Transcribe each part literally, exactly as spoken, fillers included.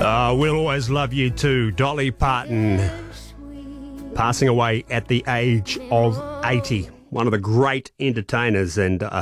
Uh, we'll always love you too. Dolly Parton, passing away at the age of eighty. One of the great entertainers, and uh,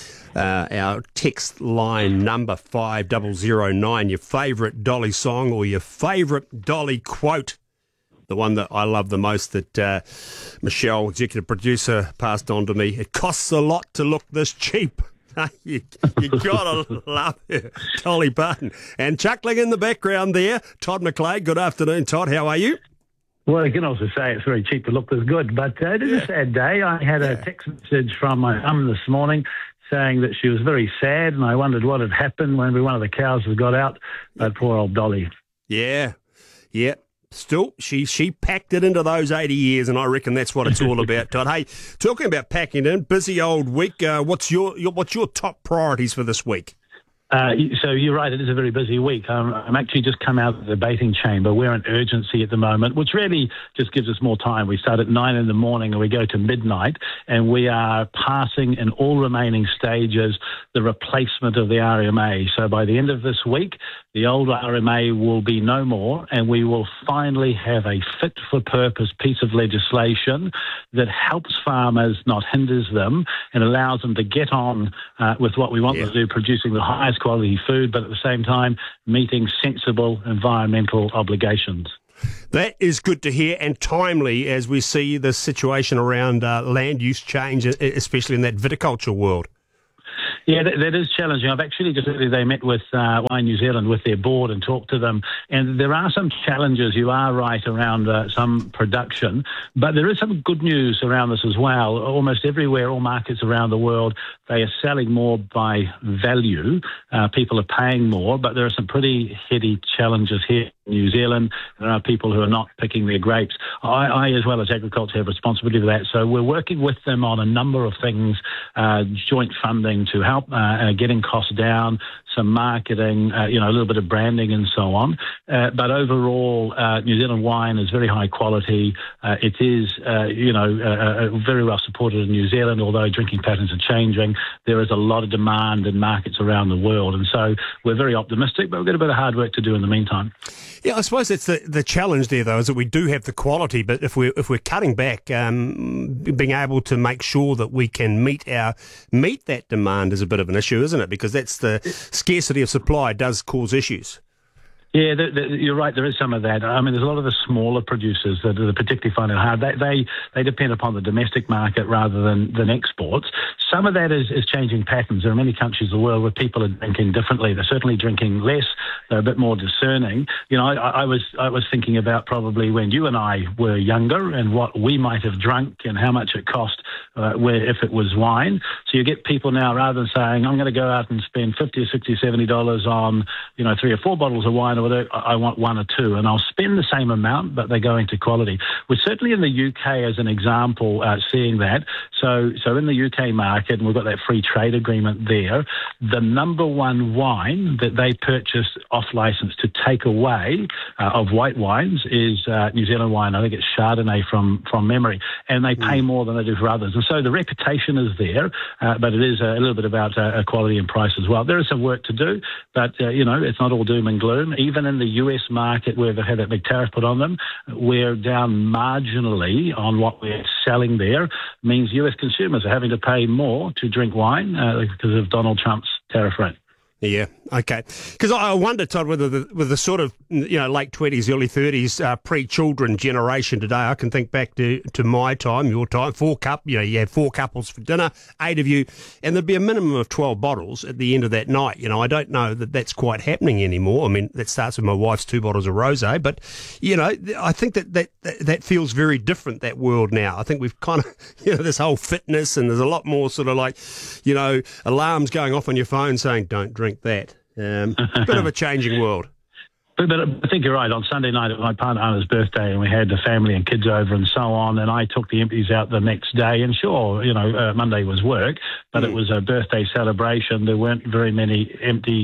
uh, our text line number five double zero nine, your favourite Dolly song or your favourite Dolly quote. The one that I love the most that uh, Michelle, executive producer, passed on to me. It costs a lot to look this cheap. you you gotta love her, Dolly Parton. And chuckling in the background there, Todd McLeod. Good afternoon, Todd. How are you? Well, you can also say it's very cheap to look this good, but uh, it is yeah. a sad day. I had yeah. a text message from my mum this morning saying that she was very sad, and I wondered what had happened when one of the cows had got out. But poor old Dolly. Yeah, yeah. Still, she she packed it into those eighty years, and I reckon that's what it's all about, Todd. Hey, talking about packing in, busy old week. Uh, what's your, your what's your top priorities for this week? Uh, so you're right, it is a very busy week. Um, I'm actually just come out of the debating chamber. We're in urgency at the moment, which really just gives us more time. We start at nine in the morning and we go to midnight, and we are passing in all remaining stages the replacement of the R M A. So by the end of this week, the old R M A will be no more, and we will finally have a fit-for-purpose piece of legislation that helps farmers, not hinders them, and allows them to get on uh, with what we want yeah. them to do, producing the highest quality food, but at the same time meeting sensible environmental obligations. That is good to hear and timely as we see the situation around uh, land use change, especially in that viticulture world. Yeah, that, that is challenging. I've actually just they met with uh, Wine New Zealand with their board and talked to them, and there are some challenges. You are right around uh, some production, but there is some good news around this as well. Almost everywhere, all markets around the world, they are selling more by value. Uh, people are paying more, but there are some pretty heady challenges here. New Zealand, there are people who are not picking their grapes. I, I, as well as agriculture, have responsibility for that. So we're working with them on a number of things, uh, joint funding to help uh, uh, getting costs down, some marketing, uh, you know, a little bit of branding and so on. Uh, but overall, uh, New Zealand wine is very high quality. Uh, it is, uh, you know, uh, uh, very well supported in New Zealand, although drinking patterns are changing. There is a lot of demand in markets around the world. And so we're very optimistic, but we've got a bit of hard work to do in the meantime. Yeah, I suppose that's the, the challenge there, though, is that we do have the quality, but if we're, if we're cutting back, um, being able to make sure that we can meet our meet that demand is a bit of an issue, isn't it? Because that's the scarcity of supply does cause issues. Yeah, the, the, you're right. There is some of that. I mean, there's a lot of the smaller producers that are particularly finding it hard. They, they they depend upon the domestic market rather than, than exports. Some of that is, is changing patterns. There are many countries in the world where people are drinking differently. They're certainly drinking less. They're a bit more discerning. You know, I, I was I was thinking about probably when you and I were younger and what we might have drunk and how much it cost uh, where if it was wine. So you get people now, rather than saying, I'm going to go out and spend fifty or sixty, seventy dollars on, you know, three or four bottles of wine, or whatever, I want one or two, and I'll spend the same amount, but they're going to quality. We're certainly in the U K, as an example, uh, seeing that. So, so in the U K market, and we've got that free trade agreement there, the number one wine that they purchase off license to take away uh, of white wines is uh, New Zealand wine. I think it's Chardonnay from, from memory, and they pay more than they do for others. And so the reputation is there, uh, but it is a little bit about uh, quality and price as well. There is some work to do, but, uh, you know, it's not all doom and gloom. Even in the U S market, where they've had that big tariff put on them, we're down marginally on what we're selling there. Means U S consumers are having to pay more to drink wine uh, because of Donald Trump's tariff rate. Yeah, okay. Because I wonder, Todd, whether the, with the sort of, you know, late twenties, early thirties, uh, pre-children generation today, I can think back to, to my time, your time, four cup, you know, you had four couples for dinner, eight of you, and there'd be a minimum of twelve bottles at the end of that night. You know, I don't know that that's quite happening anymore. I mean, that starts with my wife's two bottles of rosé, but, you know, I think that that, that feels very different, that world now. I think we've kind of, you know, this whole fitness, and there's a lot more sort of like, you know, alarms going off on your phone saying, don't drink that. Um, bit of a changing world. But, but I think you're right. On Sunday night, it was my partner Anna's birthday, and we had the family and kids over and so on, and I took the empties out the next day. And sure, you know, uh, Monday was work, but mm. it was a birthday celebration. There weren't very many empty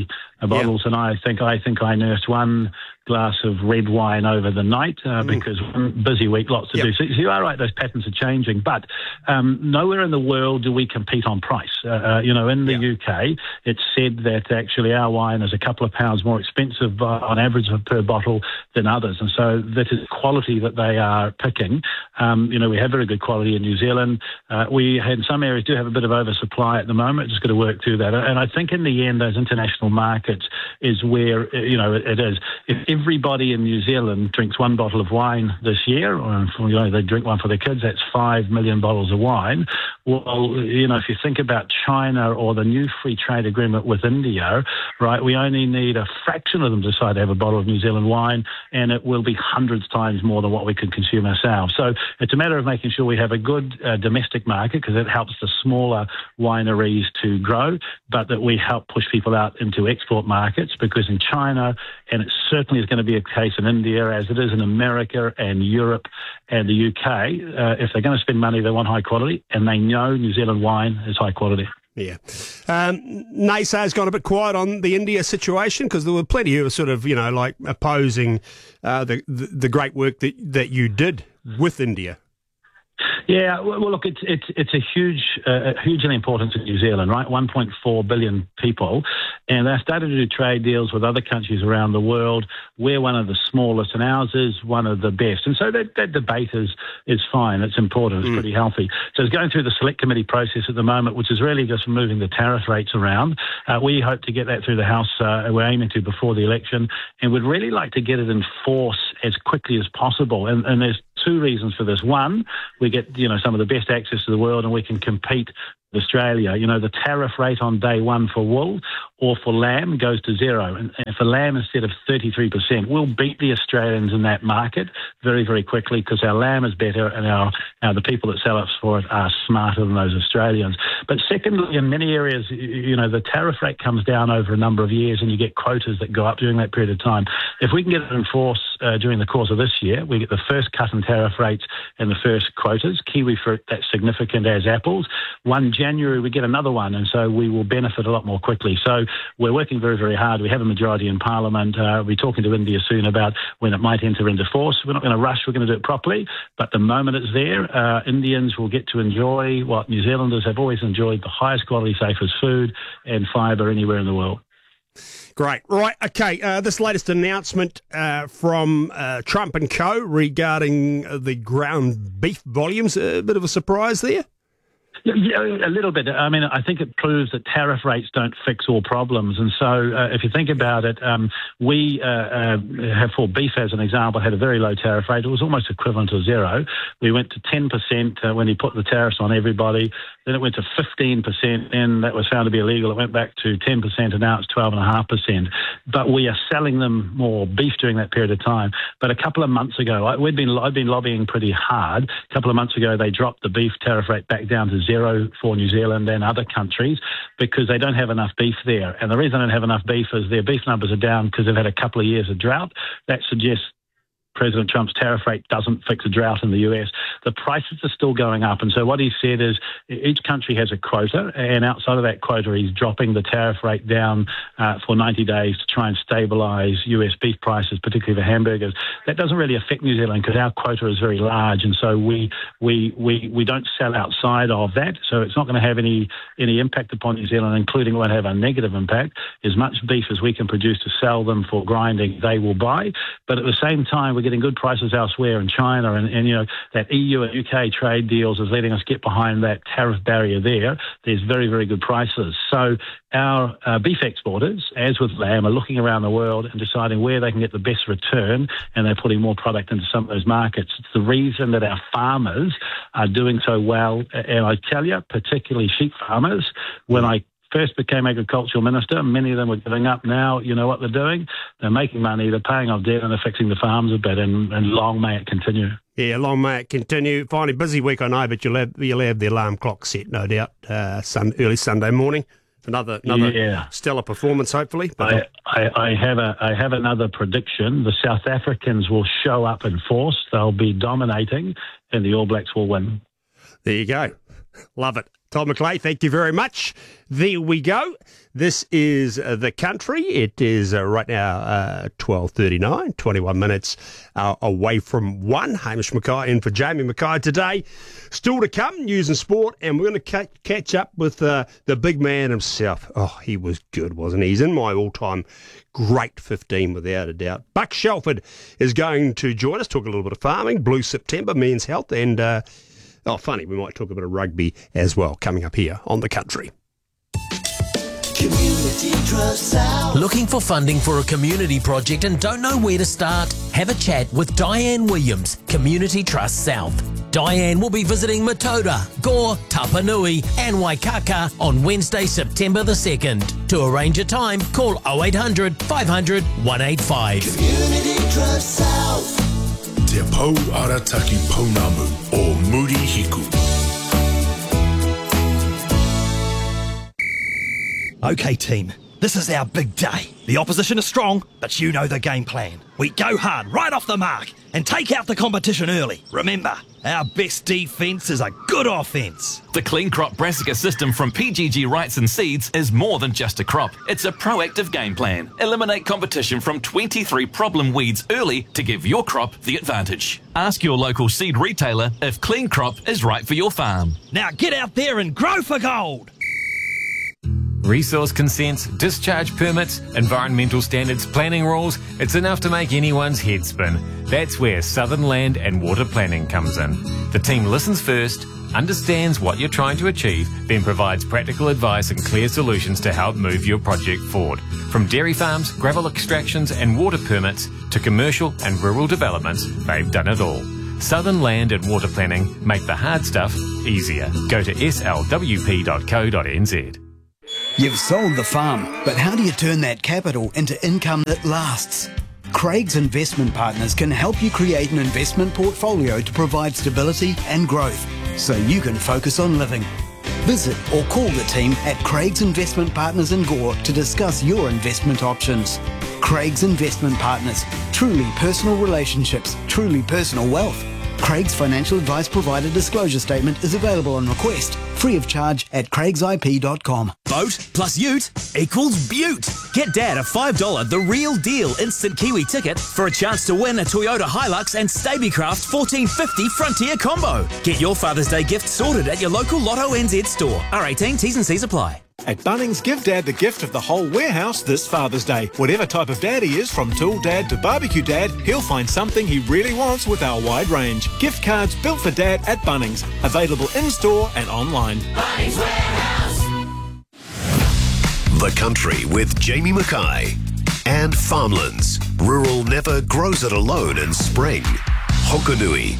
uh, bottles, yeah. and I think I think I nursed one glass of red wine over the night uh, mm. because one busy week, lots to yep. do. So, so you are right; those patterns are changing. But um, nowhere in the world do we compete on price. Uh, uh, you know, in the yep. U K, it's said that actually our wine is a couple of pounds more expensive uh, on average per bottle than others, and so that is quality that they are picking. Um, you know, we have very good quality in New Zealand. Uh, we, in some areas, do have a bit of oversupply at the moment. Just got to work through that. And I think in the end, those international markets is where, you know, it, it is. If everybody in New Zealand drinks one bottle of wine this year, or, you know, they drink one for their kids, that's five million bottles of wine. Well, you know, if you think about China or the new free trade agreement with India, right, we only need a fraction of them to decide to have a bottle of New Zealand wine, and it will be hundreds times more than what we can consume ourselves. So it's a matter of making sure we have a good uh, domestic market, because it helps the smaller wineries to grow, but that we help push people out into export markets, because in China, and it certainly is going to be a case in India, as it is in America and Europe and the U K, uh, if they're going to spend money, they want high quality, and they know New Zealand wine is high quality. Yeah. Um, naysayers gone a bit quiet on the India situation, because there were plenty who were sort of, you know, like opposing uh, the, the the great work that that you did with India. Yeah, well, look, it's it's it's a huge, uh, hugely important to New Zealand, right? one point four billion people, and they started to do trade deals with other countries around the world. We're one of the smallest, and ours is one of the best. And so that, that debate is is fine. It's important. It's mm. pretty healthy. So it's going through the select committee process at the moment, which is really just moving the tariff rates around. Uh, we hope to get that through the House. Uh, we're aiming to before the election, and we'd really like to get it in force as quickly as possible. And, and there's two reasons for this. One, we get, you know, some of the best access to the world, and we can compete with Australia. You know, the tariff rate on day one for wool or for lamb goes to zero. And, and for lamb, instead of thirty-three percent, we'll beat the Australians in that market very, very quickly, because our lamb is better, and our, our the people that sell us for it are smarter than those Australians. But secondly, in many areas, you know, the tariff rate comes down over a number of years, and you get quotas that go up during that period of time. If we can get it in force uh, during the course of this year, we get the first cut in tariff rates and the first quotas. Kiwi fruit, that's significant as apples. One January, we get another one, and so we will benefit a lot more quickly. So we're working very, very hard. We have a majority in Parliament. Uh, we're talking to India soon about when it might enter into force. We're not going to rush. We're going to do it properly. But the moment it's there, uh, Indians will get to enjoy what New Zealanders have always enjoyed, the highest quality, safest food and fibre anywhere in the world. Great. Right. Okay. Uh, this latest announcement uh, from uh, Trump and co regarding the ground beef volumes, a bit of a surprise there? Yeah, a little bit. I mean, I think it proves that tariff rates don't fix all problems. And so uh, if you think about it, um, we uh, uh, have, for beef as an example, had a very low tariff rate. It was almost equivalent to zero. We went to ten percent uh, when he put the tariffs on everybody. Then it went to fifteen percent, and that was found to be illegal. It went back to ten percent, and now it's twelve point five percent. But we are selling them more beef during that period of time. But a couple of months ago, I, we'd been, I've been lobbying pretty hard. A couple of months ago, they dropped the beef tariff rate back down to zero for New Zealand and other countries, because they don't have enough beef there. And the reason they don't have enough beef is their beef numbers are down because they've had a couple of years of drought. That suggests President Trump's tariff rate doesn't fix a drought in the U S. The prices are still going up. And so what he said is each country has a quota, and outside of that quota, he's dropping the tariff rate down uh, for ninety days to try and stabilise U S beef prices, particularly for hamburgers. That doesn't really affect New Zealand because our quota is very large, and so we we we, we don't sell outside of that. So it's not going to have any, any impact upon New Zealand, including it won't have a negative impact. As much beef as we can produce to sell them for grinding, they will buy. But at the same time, we're getting good prices elsewhere in China, and, and you know that E U and U K trade deals is letting us get behind that tariff barrier there. There's very, very good prices. So our uh, beef exporters, as with lamb, are looking around the world and deciding where they can get the best return, and they're putting more product into some of those markets. It's the reason that our farmers are doing so well. And I tell you, particularly sheep farmers, when I first became agricultural minister, many of them were giving up. Now, you know what they're doing? They're making money, they're paying off debt, and they're fixing the farms a bit, and, and long may it continue. Yeah, long may it continue. Finally, busy week, I know, but you'll have, you'll have the alarm clock set, no doubt, uh, sun, early Sunday morning. Another another yeah. stellar performance, hopefully. But I, I, I have a I have another prediction. The South Africans will show up in force. They'll be dominating, and the All Blacks will win. There you go. Love it. Todd McClay, thank you very much. There we go. This is uh, The Country. It is uh, right now uh, twelve thirty-nine, twenty-one minutes uh, away from one. Hamish Mackay in for Jamie Mackay today. Still to come, news and sport, and we're going to ca- catch up with uh, the big man himself. Oh, he was good, wasn't he? He's in my all-time great fifteen, without a doubt. Buck Shelford is going to join us, talk a little bit of farming, Blue September, men's health, and, uh, oh, funny, we might talk a bit of rugby as well, coming up here on The Country. Community Trust South. Looking for funding for a community project and don't know where to start? Have a chat with Diane Williams, Community Trust South. Diane will be visiting Matoda, Gore, Tapanui and Waikaka on Wednesday, September the second. To arrange a time, call oh eight hundred, five hundred, one eight five. Community Trust South. Te Pou Arataki Pounamu o Muri Hiku. Okay, team, this is our big day. The opposition is strong, but you know the game plan. We go hard right off the mark and take out the competition early. Remember, our best defence is a good offence. The Clean Crop Brassica system from P G G Rights and Seeds is more than just a crop. It's a proactive game plan. Eliminate competition from twenty-three problem weeds early to give your crop the advantage. Ask your local seed retailer if Clean Crop is right for your farm. Now get out there and grow for gold. Resource consents, discharge permits, environmental standards, planning rules, it's enough to make anyone's head spin. That's where Southern Land and Water Planning comes in. The team listens first, understands what you're trying to achieve, then provides practical advice and clear solutions to help move your project forward. From dairy farms, gravel extractions and water permits to commercial and rural developments, they've done it all. Southern Land and Water Planning make the hard stuff easier. Go to s l w p dot co dot n z. You've sold the farm, but how do you turn that capital into income that lasts? Craig's Investment Partners can help you create an investment portfolio to provide stability and growth, so you can focus on living. Visit or call the team at Craig's Investment Partners in Gore to discuss your investment options. Craig's Investment Partners, truly personal relationships, truly personal wealth. Craig's financial advice provider disclosure statement is available on request, free of charge at craigs I P dot com. Boat plus ute equals beaut. Get Dad a five dollars The Real Deal instant Kiwi ticket for a chance to win a Toyota Hilux and Stabicraft fourteen fifty Frontier combo. Get your Father's Day gift sorted at your local Lotto N Z store. R eighteen, T's and C's apply. At Bunnings, give Dad the gift of the whole warehouse this Father's Day. Whatever type of dad he is, from tool dad to barbecue dad, he'll find something he really wants with our wide range. Gift cards built for Dad at Bunnings. Available in-store and online. Bunnings Warehouse. The Country with Jamie Mackay. And Farmlands. Rural never grows it alone in spring. Hokonui.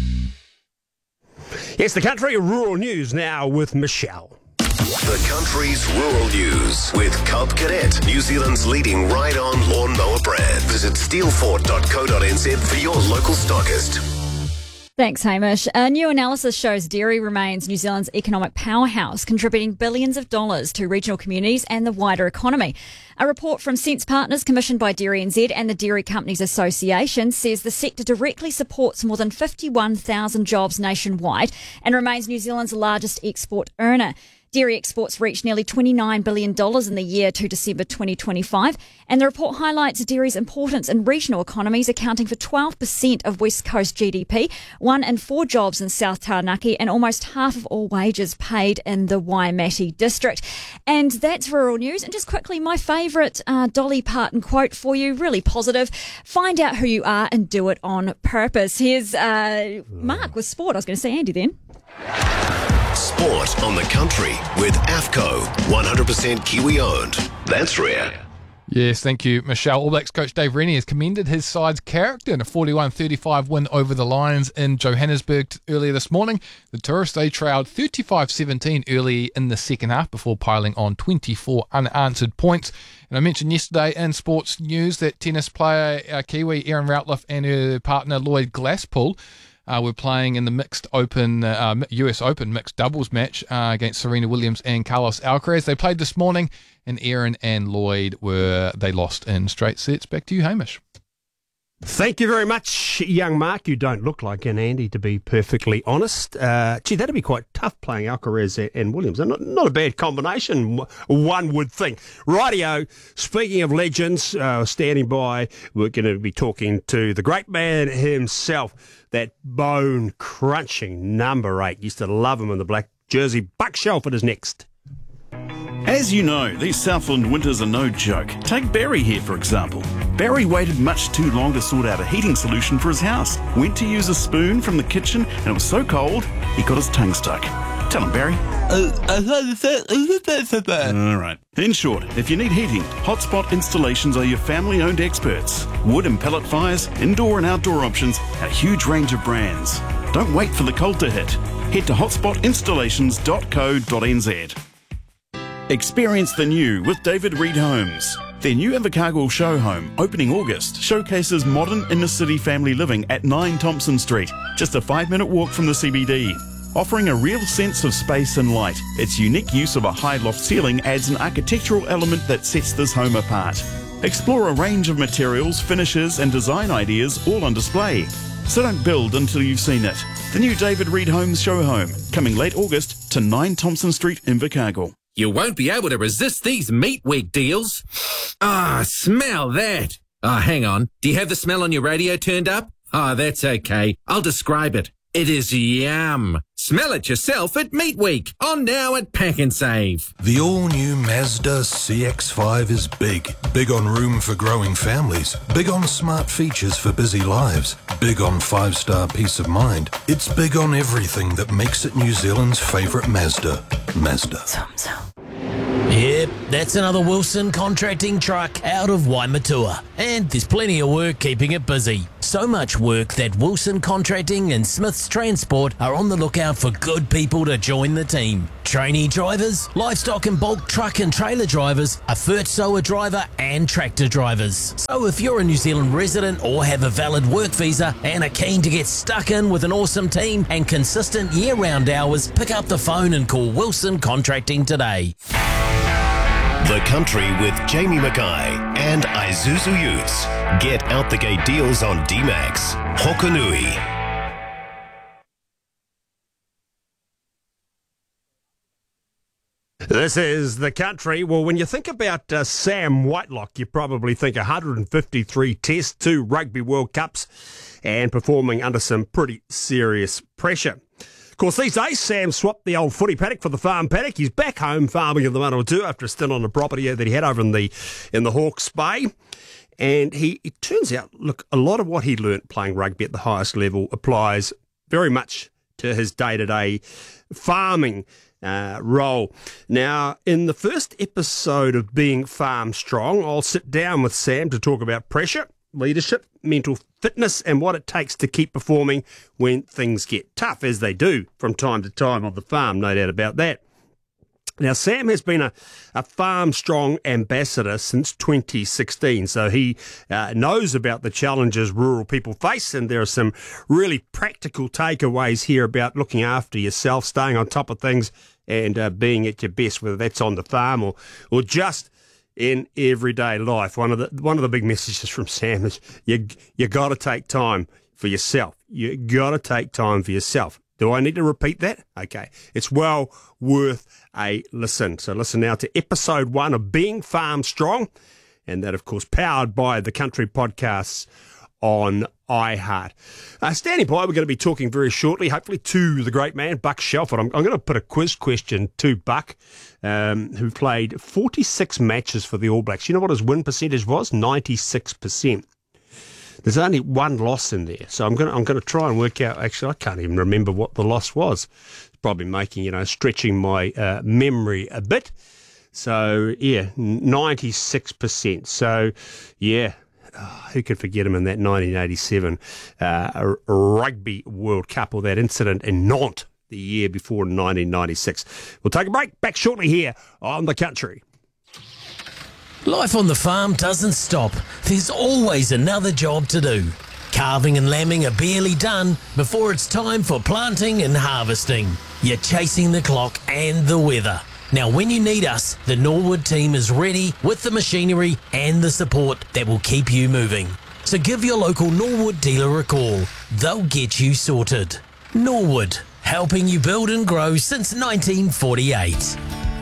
Yes, The Country, rural news now with Michelle. The Country's Rural News with Cub Cadet, New Zealand's leading ride-on lawnmower brand. Visit steelfort dot co dot n z for your local stockist. Thanks, Hamish. A new analysis shows dairy remains New Zealand's economic powerhouse, contributing billions of dollars to regional communities and the wider economy. A report from Sense Partners commissioned by Dairy N Z and the Dairy Companies Association says the sector directly supports more than fifty-one thousand jobs nationwide and remains New Zealand's largest export earner. Dairy exports reached nearly twenty-nine billion dollars in the year to December twenty twenty-five, and the report highlights dairy's importance in regional economies, accounting for twelve percent of West Coast G D P, one in four jobs in South Taranaki, and almost half of all wages paid in the Waimate district. And that's rural news. And just quickly, my favourite uh, Dolly Parton quote for you, really positive. Find out who you are and do it on purpose. Here's uh, Mark with sport. I was going to say Andy then. Sport on The Country with AFCO, one hundred percent Kiwi owned. That's rare. Yes, thank you, Michelle. All Blacks coach Dave Rennie has commended his side's character in a forty-one thirty-five win over the Lions in Johannesburg earlier this morning. The Tourists, they trailed thirty-five seventeen early in the second half before piling on twenty-four unanswered points. And I mentioned yesterday in sports news that tennis player uh, Kiwi Erin Routliffe and her partner Lloyd Glasspool Uh, we're playing in the mixed open, uh, U S Open mixed doubles match uh, against Serena Williams and Carlos Alcaraz. They played this morning, and Erin and Lloyd were they lost in straight sets. Back to you, Hamish. Thank you very much, young Mark. You don't look like an Andy, to be perfectly honest. Uh, gee, that'd be quite tough playing Alcaraz and Williams. Not, not a bad combination, one would think. Rightio, speaking of legends, uh, standing by, we're going to be talking to the great man himself, that bone-crunching number eight. Used to love him in the black jersey. Buck Shelford is next. As you know, these Southland winters are no joke. Take Barry here, for example. Barry waited much too long to sort out a heating solution for his house. Went to use a spoon from the kitchen, and it was so cold, he got his tongue stuck. Tell him, Barry. All right. In short, if you need heating, Hotspot Installations are your family-owned experts. Wood and pellet fires, indoor and outdoor options, a huge range of brands. Don't wait for the cold to hit. Head to hotspot installations dot co dot n z. Experience the new with David Reed Homes. Their new Invercargill show home, opening August, showcases modern inner-city family living at nine Thompson Street, just a five-minute walk from the C B D. Offering a real sense of space and light, its unique use of a high loft ceiling adds an architectural element that sets this home apart. Explore a range of materials, finishes and design ideas all on display. So don't build until you've seen it. The new David Reed Homes show home, coming late August to nine Thompson Street, Invercargill. You won't be able to resist these Meat Week deals. Ah, smell that. Ah, hang on. Do you have the smell on your radio turned up? Ah, that's okay. I'll describe it. It is yum. Smell it yourself at Meat Week. On now at Pack and Save. The all-new Mazda C X five is big. Big on room for growing families. Big on smart features for busy lives. Big on five-star peace of mind. It's big on everything that makes it New Zealand's favourite Mazda. Mazda. Yep, that's another Wilson contracting truck out of Waimatua. And there's plenty of work keeping it busy. So much work that Wilson Contracting and Smith's Transport are on the lookout for good people to join the team. Trainee drivers, livestock and bulk truck and trailer drivers, a Furtsoa driver and tractor drivers. So if you're a New Zealand resident or have a valid work visa and are keen to get stuck in with an awesome team and consistent year-round hours, pick up the phone and call Wilson Contracting today. The Country with Jamie Mackay and Isuzu Utes. Get out the gate deals on D-Max. Hokanui. This is The Country. Well, when you think about uh, Sam Whitelock, you probably think one hundred fifty-three tests, two Rugby World Cups, and performing under some pretty serious pressure. Of course, these days, Sam swapped the old footy paddock for the farm paddock. He's back home farming in the Manawatu after a stint on the property that he had over in the in the Hawke's Bay. And he, it turns out, look, a lot of what he learnt playing rugby at the highest level applies very much to his day-to-day farming uh, role. Now, in the first episode of Being Farm Strong, I'll sit down with Sam to talk about pressure, leadership, mental fitness, and what it takes to keep performing when things get tough, as they do from time to time on the farm, no doubt about that. Now, Sam has been a, a Farm Strong ambassador since twenty sixteen, so he uh, knows about the challenges rural people face, and there are some really practical takeaways here about looking after yourself, staying on top of things, and uh, being at your best, whether that's on the farm or, or just in everyday life. One of the one of the big messages from Sam is you you got to take time for yourself. You got to take time for yourself. Do I need to repeat that? Okay, it's well worth a listen. So listen now to episode one of Being Farm Strong, and that, of course, powered by the Country Podcasts on iHeart. Uh, standing by, we're going to be talking very shortly, hopefully, to the great man, Buck Shelford. I'm, I'm going to put a quiz question to Buck, um, who played forty-six matches for the All Blacks. You know what his win percentage was? ninety-six percent. There's only one loss in there, so I'm going to I'm going to try and work out. Actually, I can't even remember what the loss was. It's probably making, you know, stretching my uh, memory a bit. So yeah, ninety-six percent. So yeah. Oh, who could forget him in that nineteen eighty-seven uh, Rugby World Cup, or that incident in Nantes the year before, nineteen ninety-six. We'll take a break. Back shortly here on The Country. Life on the farm doesn't stop. There's always another job to do. Calving and lambing are barely done before it's time for planting and harvesting. You're chasing the clock and the weather. Now, when you need us, the Norwood team is ready with the machinery and the support that will keep you moving. So give your local Norwood dealer a call. They'll get you sorted. Norwood, helping you build and grow since nineteen forty-eight.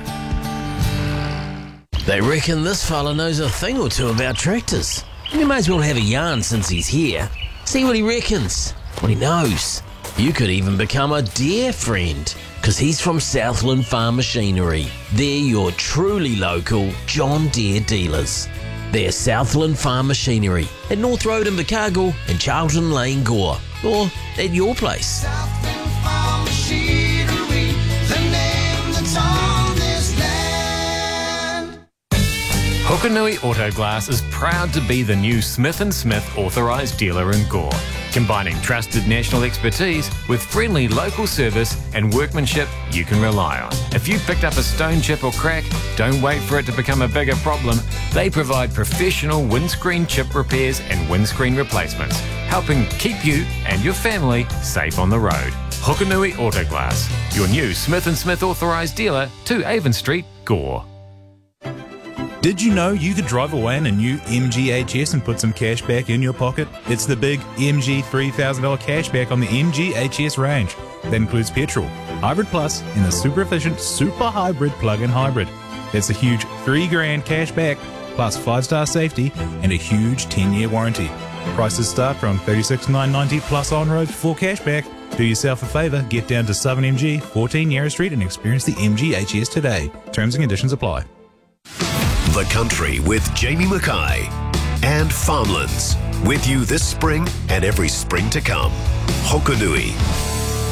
They reckon this fella knows a thing or two about tractors. You may as well have a yarn since he's here. See what he reckons, what he knows. You could even become a dear friend, because he's from Southland Farm Machinery. They're your truly local John Deere dealers. They're Southland Farm Machinery at North Road in Invercargill and Charlton Lane, Gore, or at your place. Southland Farm Machinery, the name that's on this land. Hokonui Auto Glass is proud to be the new Smith and Smith authorised dealer in Gore, combining trusted national expertise with friendly local service and workmanship you can rely on. If you picked up a stone chip or crack, don't wait for it to become a bigger problem. They provide professional windscreen chip repairs and windscreen replacements, helping keep you and your family safe on the road. Hokonui Auto Glass, your new Smith and Smith authorised dealer to Avon Street, Gore. Did you know you could drive away in a new M G H S and put some cash back in your pocket? It's the big M G three thousand dollars cashback on the M G H S range. That includes petrol, Hybrid Plus, and the super efficient Super Hybrid plug-in hybrid. That's a huge three grand cash back, plus five-star safety and a huge ten-year warranty. Prices start from thirty-six thousand nine hundred ninety dollars plus on-road for cashback. Do yourself a favour, get down to Southern M G, fourteen Yarra Street and experience the M G H S today. Terms and conditions apply. The Country with Jamie Mackay and Farmlands. With you this spring and every spring to come. Hokonui.